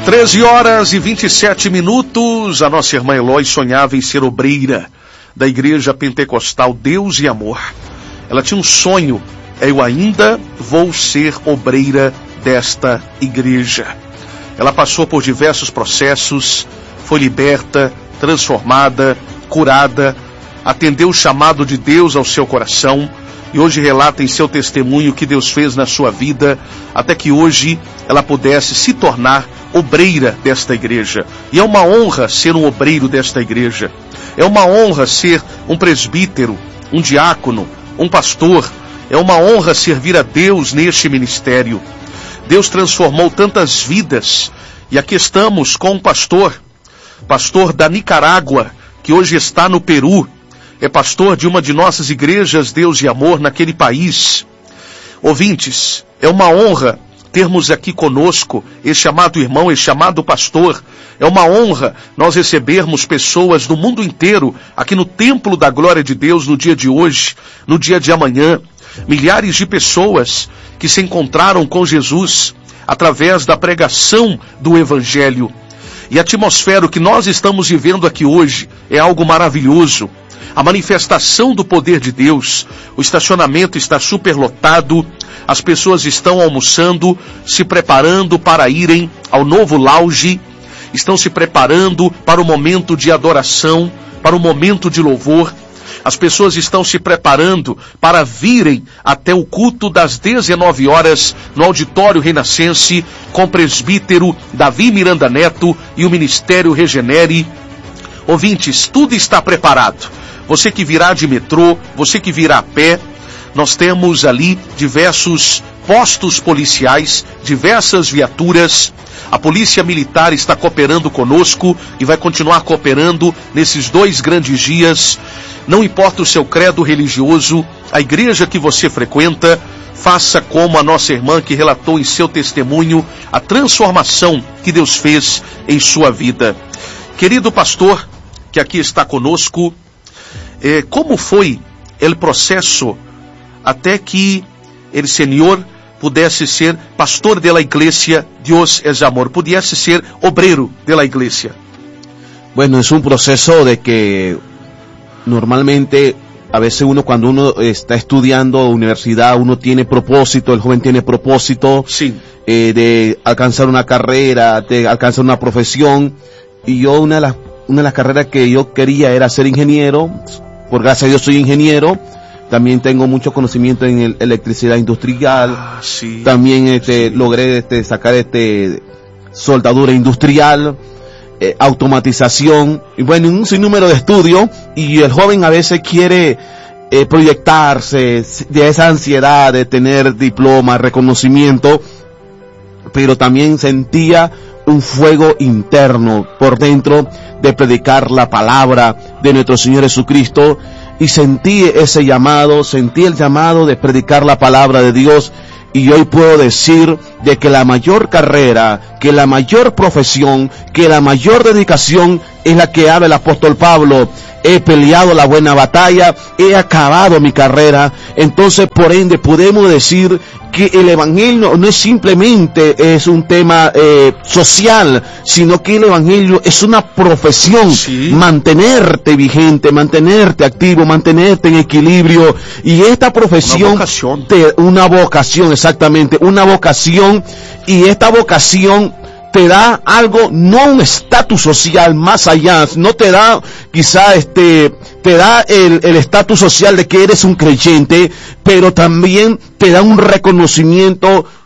13h27. A nossa irmã Eloy sonhava em ser obreira da Igreja Pentecostal Deus e Amor. Ela tinha um sonho: eu ainda vou ser obreira desta igreja. Ela passou por diversos processos, foi liberta, transformada, curada, atendeu o chamado de Deus ao seu coração e hoje relata em seu testemunho o que Deus fez na sua vida, até que hoje ela pudesse se tornar obreira desta igreja. E é uma honra ser um obreiro desta igreja. É uma honra ser um presbítero, um diácono, um pastor. É uma honra servir a Deus neste ministério. Deus transformou tantas vidas. E aqui estamos com um pastor da Nicarágua, que hoje está no Peru. É pastor de uma de nossas igrejas Deus e Amor naquele país. Ouvintes, é uma honra termos aqui conosco este amado irmão, este amado pastor. É uma honra nós recebermos pessoas do mundo inteiro aqui no Templo da Glória de Deus no dia de hoje, no dia de amanhã. Milhares de pessoas que se encontraram com Jesus através da pregação do Evangelho. E a atmosfera que nós estamos vivendo aqui hoje é algo maravilhoso. A manifestação do poder de Deus. O estacionamento está superlotado. As pessoas estão almoçando, se preparando para irem ao novo lounge. Estão se preparando para o momento de adoração, para o momento de louvor. As pessoas estão se preparando para virem até o culto das 19 horas no Auditório Renascense com o presbítero Davi Miranda Neto e o Ministério Regenere. Ouvintes, tudo está preparado. Você que virá de metrô, você que virá a pé, nós temos ali diversos postos policiais, diversas viaturas. A Polícia Militar está cooperando conosco e vai continuar cooperando nesses 2 grandes dias. Não importa o seu credo religioso, a igreja que você frequenta, faça como a nossa irmã que relatou em seu testemunho a transformação que Deus fez em sua vida. Querido pastor, que aqui está conosco, como foi o processo até que o Senhor pudesse ser pastor de la iglesia Dios es Amor, pudiese ser obrero de la iglesia? Bueno, es un proceso de que normalmente a veces uno cuando uno está estudiando universidad, uno tiene propósito, el joven tiene propósito, sí, de alcanzar una carrera, de alcanzar una profesión, y yo una de las carreras que yo quería era ser ingeniero. Por gracias a Dios soy ingeniero. También tengo mucho conocimiento en electricidad industrial. Sí, también sí, logré sacar soldadura industrial, automatización, y bueno, un sinnúmero de estudios. Y el joven a veces quiere proyectarse de esa ansiedad de tener diploma, reconocimiento, pero también sentía un fuego interno por dentro de predicar la palabra de nuestro Señor Jesucristo, y sentí ese llamado, sentí el llamado de predicar la palabra de Dios. Y hoy puedo decir de que la mayor carrera, que la mayor profesión, que la mayor dedicación es la que habla el apóstol Pablo. He peleado la buena batalla, he acabado mi carrera. Entonces, por ende, podemos decir que el evangelio no es simplemente un tema social, sino que el evangelio es una profesión. Sí. Mantenerte vigente, mantenerte activo, mantenerte en equilibrio. Y esta profesión, una vocación, exactamente, una vocación, y esta vocación te da algo, no un estatus social más allá, no te da quizá te da el estatus social de que eres un creyente, pero también te da un reconocimiento